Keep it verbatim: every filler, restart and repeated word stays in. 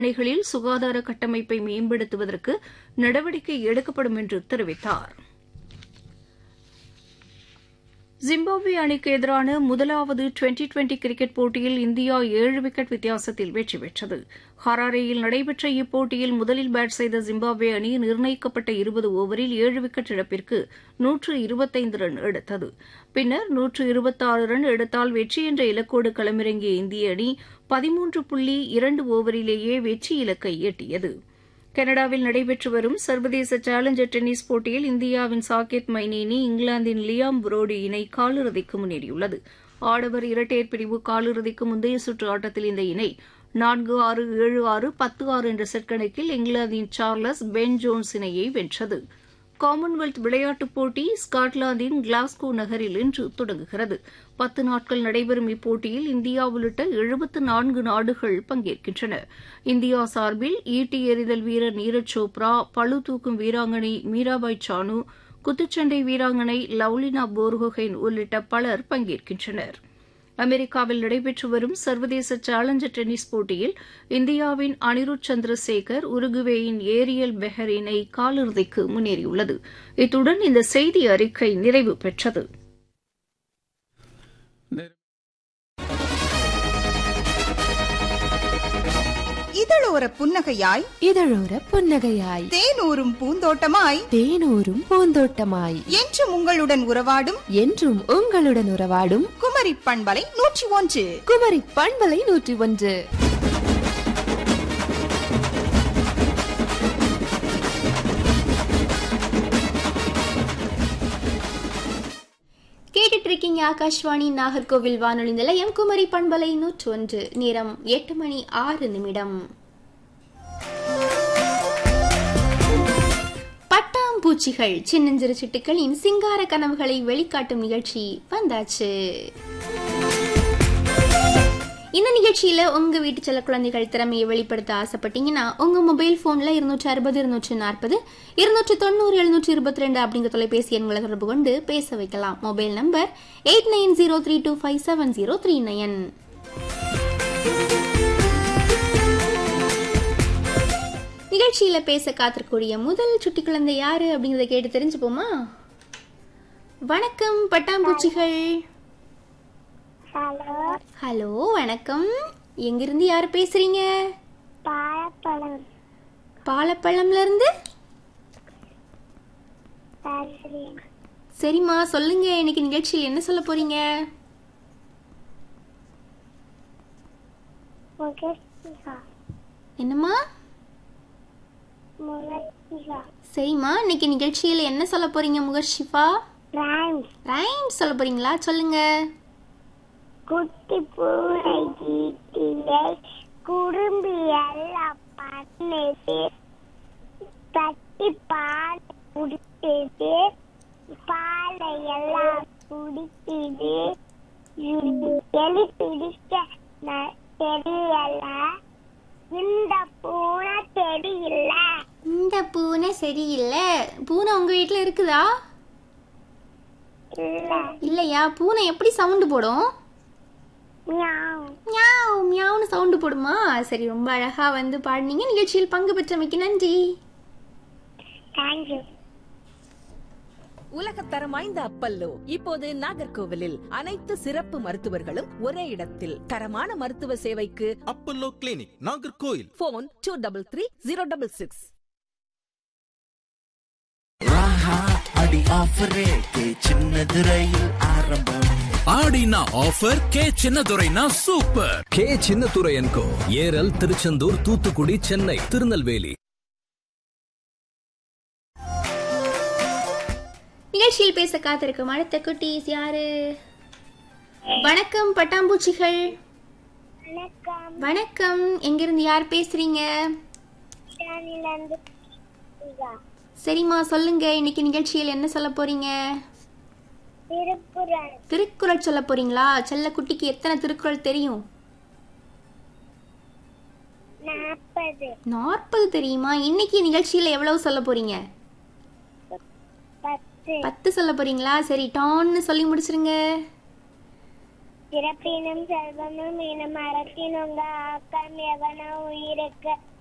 அணைகளில் சுகாதார கட்டமைப்பை மேம்படுத்துவதற்கு நடவடிக்கை எடுக்கப்படும் என்று தெரிவித்தார். ஜிம்பாப்வே அணிக்கு எதிரான முதலாவது டுவெண்டி டுவெண்டி கிரிக்கெட் போட்டியில் இந்தியா ஏழு விக்கெட் வித்தியாசத்தில் வெற்றி பெற்றது. ஹராரேயில் நடைபெற்ற இப்போட்டியில் முதலில் பேட் செய்த ஜிம்பாப்வே அணி நிர்ணயிக்கப்பட்ட இருபது ஓவரில் ஏழு விக்கெட் இழப்பிற்கு நூற்று இருபத்தைந்து ரன் எடுத்தது. பின்னர் நூற்று இருபத்தாறு ரன் எடுத்தால் வெற்றி என்ற இலக்கோடு களமிறங்கிய இந்திய அணி பதிமூன்று புள்ளி இரண்டு ஓவரிலேயே வெற்றி இலக்கை எட்டியது. கனடாவில் நடைபெற்று வரும் சர்வதேச சேலஞ்சர் டென்னிஸ் போட்டியில் இந்தியாவின் சாகேத் மைனேனி இங்கிலாந்தின் லியாம் புரோடி இணை காலிறுதிக்கு முன்னேறியுள்ளது. ஆடவர் இரட்டையர் பிரிவு காலிறுதிக்கு முந்தைய சுற்று ஆட்டத்தில் இந்த இணை நான்கு ஆறு ஏழு ஆறு பத்து ஆறு என்ற செட் கணக்கில் இங்கிலாந்தின் சார்லஸ் பென் ஜோன்ஸ் இணையை வென்றது. காமன்வெல்த் விளையாட்டுப் போட்டி ஸ்காட்லாந்தின் கிளாஸ்கோ நகரில் இன்று தொடங்குகிறது. பத்து நாட்கள் நடைபெறும் இப்போட்டியில் இந்தியா உள்ளிட்ட எழுபத்து நான்கு நாடுகள் பங்கேற்கின்றன. இந்தியா சார்பில் ஈட்டி எறிதல் வீரர் நீரஜ் சோப்ரா, பளு தூக்கும் வீராங்கனை மீராபாய் சானு, குத்துச்சண்டை வீராங்கனை லவ்லினா போர்கோஹென் உள்ளிட்ட பலர் பங்கேற்கின்றனர். அமெரிக்காவில் நடைபெற்று வரும் சர்வதேச சேலஞ்சர் டென்னிஸ் போட்டியில் இந்தியாவின் அனிருத் சந்திரசேகர் உருகுவேயின் ஏரியல் பெஹர் இணை காலிறுதிக்கு முன்னேறியுள்ளது. இத்துடன் இந்த செய்தி அறிக்கை நிறைவு பெற்றது. இதழோர புன்னகையாய் இதழோர புன்னகையாய் தேனூரும் பூந்தோட்டமாய் தேனூரும் பூந்தோட்டமாய் என்றும் உங்களுடன் உறவாடும் என்றும் உங்களுடன் உறவாடும் குமரி பண்பலை நூற்றி ஒன்று குமரி பண்பலை நூற்றி ஒன்று. கேட்டுட்டு இருக்கீங்க ஆகாஷ்வாணி நாகர்கோவில் வானொலி நிலையம் குமரி பண்பலை நூற்றி ஒன்று. நேரம் எட்டு மணி ஆறு நிமிடம். பட்டாம்பூச்சிகள் சின்னஞ்சிறு சிட்டுக்களின் சிங்கார கனவுகளை வெளிக்காட்டும் நிகழ்ச்சி வந்தாச்சு. இந்த நிகழ்ச்சியில உங்க வீட்டு செல்ல குழந்தைகள் திறமையை வெளிப்படுத்த ஆசைப்பட்டீங்கன்னா உங்க மொபைல் போன்ல இருநூற்றி அறுபது இருநூற்றி நாற்பது இருநூற்றி தொண்ணூறு எழுநூற்றி இருபத்தி ரெண்டு அப்படிங்கிற தொலைபேசி எண்களை தொடர்பு கொண்டு பேச வைக்கலாம். Mobile number eight nine zero three two five seven zero three nine. நிகழ்ச்சியில பேச காத்திருக்கூடிய முதல் சுட்டி குழந்தை யாரு அப்படிங்கறத கேட்டு தெரிஞ்சுப்போமா? வணக்கம் பட்டாம்பூச்சிகள். ஹலோ. ஹலோ வணக்கம். எங்கிருந்து யாரு பேசுறீங்க? பாலப்பழம். பாலப்பழம்ல இருந்து? சரிம்மா சொல்லுங்க, இன்னைக்கு நிகழ்ச்சியில் என்ன சொல்ல போறீங்க? என்னம்மா? சரிம்மா, இன்னைக்கு நிகழ்ச்சியில் என்ன சொல்ல போறீங்க முகர்ஷிஃபா? ரைம்ஸ் சொல்ல போறீங்களா? சொல்லுங்க. குட்டி பூனை கீட்டிலே குறும்பி எல்லாம் பண்ணது, தட்டி பால் குடித்தது, பாலை எல்லாம் குடிக்குது, எலி பிடிக்க தெரியல, இந்த பூனை தெரியல. இந்த பூனை சரியில்லை. பூனை உங்க வீட்டுல இருக்குதா? இல்லையா? பூனை எப்படி சவுண்டு போடும்? மியாவுன்னு சவுண்டு போடுமா? சரி, ரொம்ப அழகா வந்து பாடினீங்க. நிகழ்ச்சியில் பங்கு பெற்றமைக்கு நன்றி. உலகத்தரம் வாய்ந்த அப்பல்லோ இப்போது நாகர்கோவிலில் அனைத்து சிறப்பு மருத்துவர்களும் ஒரே இடத்தில். தரமான மருத்துவ சேவைக்கு Apollo clinic, Nagercoil. Phone two double three zero double six. ஆடினா offer K சின்னதுரைனா super. K Chinnadurai என்கோ ஏரல், திருச்செந்தூர், தூத்துக்குடி, சென்னை, திருநெல்வேலி. நிகழ்ச்சியில் பேச காத்திருக்கும் அடுத்த குட்டீஸ் யாரு? வணக்கம் பட்டாம்பூச்சிகள். வணக்கம். எங்கிருந்து யார் பேசுறீங்க? சரிம்மா சொல்லுங்க, இன்னைக்கு நிகழ்ச்சியில் என்ன சொல்ல போறீங்க? திருக்குறள். திருக்குறள் சொல்ல போறீங்களா? செல்ல குட்டிக்கு எத்தனை திருக்குறள் தெரியும்? நாற்பது. நாற்பது தெரியுமா? இன்னைக்கு நிகழ்ச்சியில எவ்வளவு சொல்ல போறீங்க? பத்து சொல்ல போறீங்களா? சரி, டான்னு சொல்லி முடிச்சிருங்க. சிறப்பினும் செல்வமும் இனம் அறத்தினுங்க ஆக்கம் எவன உயிருக்கு